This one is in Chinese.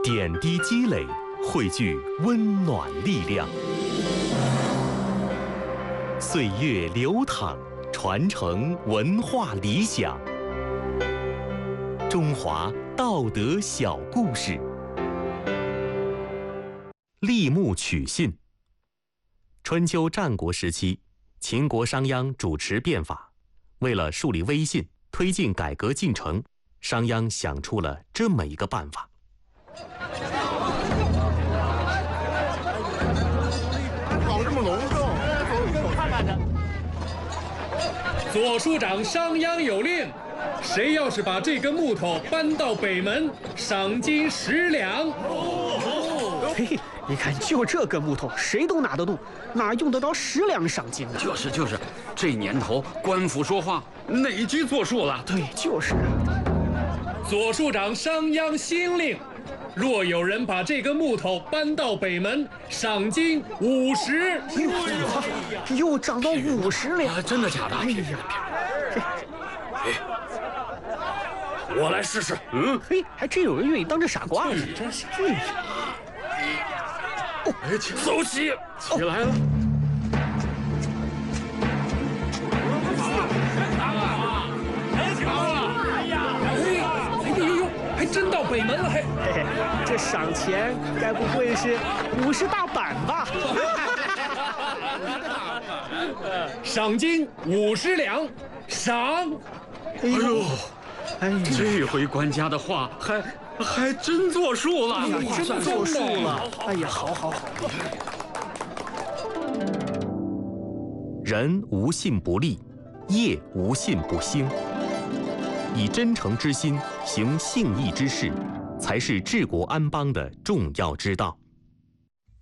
点滴积累，汇聚温暖力量。岁月流淌，传承文化理想。中华道德小故事。立木取信。春秋战国时期，秦国商鞅主持变法，为了树立威信，推进改革进程，商鞅想出了这么一个办法。 搞这么隆重，给我看看去。 左庶长商鞅有令，谁要是把这根木头搬到北门，赏金10两。 嘿，你看，就这根木头，谁都拿得动，哪用得着10两赏金呢？ 就是，这年头官府说话哪句作数了？ 对，就是啊。 左庶长商鞅新令，若有人把这根木头搬到北门，赏金50。 又涨到50两， 真的假的？ 哎呀， 我来试试。 嘿，还真有人愿意当这傻瓜呢。 真是。 走起，起来了。 还真到北门了，嘿， 这赏钱该不会是50大板吧？ 赏金50两，赏。 哎呦，这回官家的话还真作数了， 真作数了。哎呀，好。 人无信不立，业无信不兴。以真诚之心行信义之事，才是治国安邦的重要之道。